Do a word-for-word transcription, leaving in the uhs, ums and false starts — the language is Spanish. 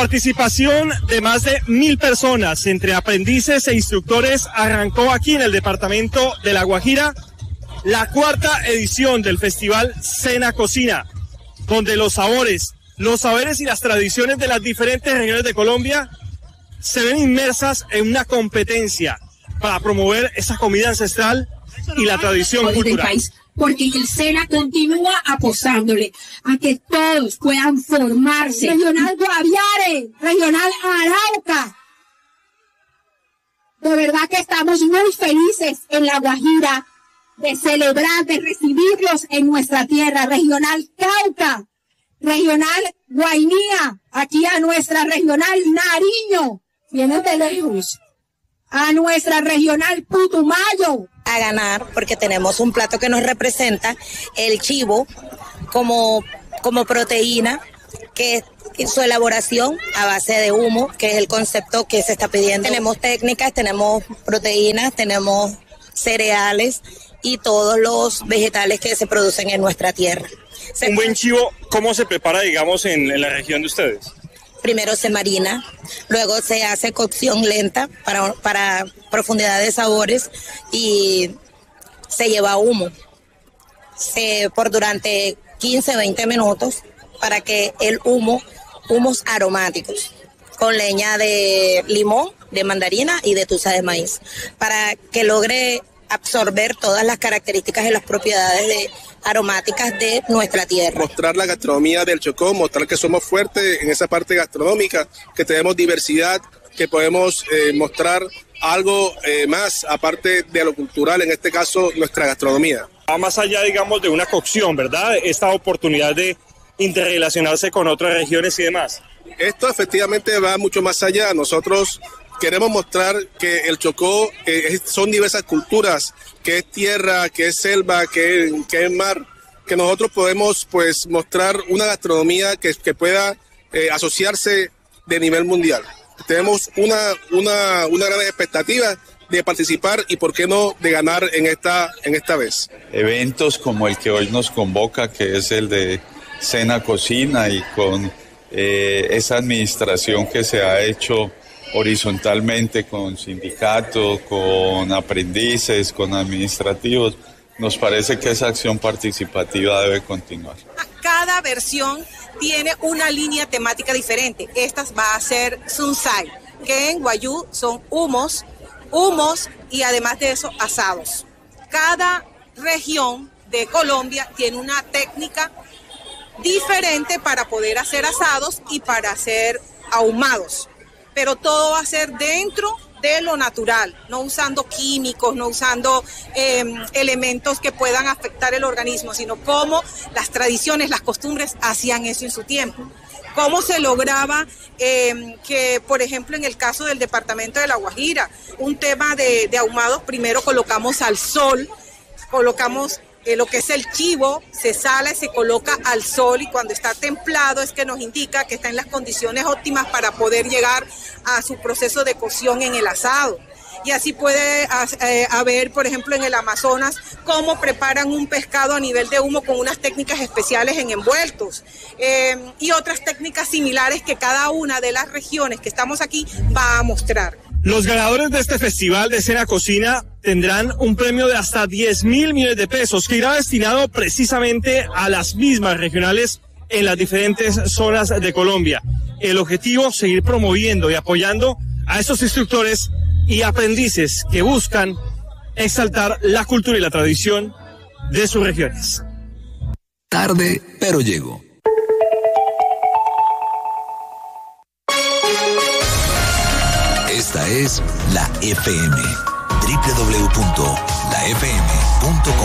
participación de más de mil personas, entre aprendices e instructores, arrancó aquí en el departamento de La Guajira la cuarta edición del Festival Cena Cocina, donde los sabores, los saberes y las tradiciones de las diferentes regiones de Colombia se ven inmersas en una competencia para promover esa comida ancestral y la tradición cultural. Porque el SENA continúa apostándole a que todos puedan formarse. Regional Guaviare, Regional Arauca. De verdad que estamos muy felices en La Guajira de celebrar, de recibirlos en nuestra tierra. Regional Cauca, Regional Guainía, aquí a nuestra Regional Nariño, vienen de lejos, a nuestra Regional Putumayo. A ganar porque tenemos un plato que nos representa, el chivo, como, como proteína, que es su elaboración a base de humo, que es el concepto que se está pidiendo. Tenemos técnicas, tenemos proteínas, tenemos cereales y todos los vegetales que se producen en nuestra tierra. Se Un buen chivo, ¿cómo se prepara, digamos, en, en la región de ustedes? Primero se marina, luego se hace cocción lenta para, para profundidad de sabores y se lleva humo se, por durante quince a veinte minutos para que el humo, humos aromáticos con leña de limón, de mandarina y de tusa de maíz, para que logre absorber todas las características y las propiedades de aromáticas de nuestra tierra. Mostrar la gastronomía del Chocó, mostrar que somos fuertes en esa parte gastronómica, que tenemos diversidad, que podemos eh, mostrar algo eh, más aparte de lo cultural, en este caso nuestra gastronomía. Va más allá, digamos, de una cocción, ¿verdad? Esta oportunidad de interrelacionarse con otras regiones y demás. Esto efectivamente va mucho más allá. Nosotros queremos mostrar que el Chocó eh, son diversas culturas, que es tierra, que es selva, que, que es mar, que nosotros podemos pues mostrar una gastronomía que, que pueda eh, asociarse de nivel mundial. Tenemos una, una, una gran expectativa de participar y por qué no de ganar en esta, en esta vez. Eventos como el que hoy nos convoca, que es el de Cena Cocina, y con eh, esa administración que se ha hecho horizontalmente con sindicatos, con aprendices, con administrativos, nos parece que esa acción participativa debe continuar. Cada versión tiene una línea temática diferente. Esta va a ser Sunsai, que en Guayú son humos, humos y además de eso asados. Cada región de Colombia tiene una técnica diferente para poder hacer asados y para hacer ahumados. Pero todo va a ser dentro de lo natural, no usando químicos, no usando eh, elementos que puedan afectar el organismo, sino cómo las tradiciones, las costumbres hacían eso en su tiempo. Cómo se lograba eh, que, por ejemplo, en el caso del departamento de La Guajira, un tema de, de ahumados, primero colocamos al sol, colocamos Eh, lo que es el chivo, se sala y se coloca al sol, y cuando está templado es que nos indica que está en las condiciones óptimas para poder llegar a su proceso de cocción en el asado. Y así puede eh, haber, por ejemplo, en el Amazonas, cómo preparan un pescado a nivel de humo con unas técnicas especiales en envueltos eh, y otras técnicas similares que cada una de las regiones que estamos aquí va a mostrar. Los ganadores de este festival de Cena Cocina tendrán un premio de hasta diez mil millones de pesos que irá destinado precisamente a las mismas regionales en las diferentes zonas de Colombia. El objetivo, seguir promoviendo y apoyando a estos instructores y aprendices que buscan exaltar la cultura y la tradición de sus regiones. Tarde, pero llego. Esta es la F M, doble u doble u doble u punto la f m punto com.